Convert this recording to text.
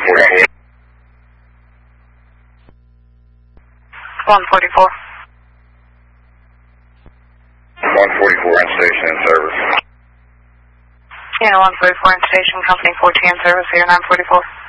144. 144. 144 in station in service. Yeah, 144 in station, company 14 in service here, 944.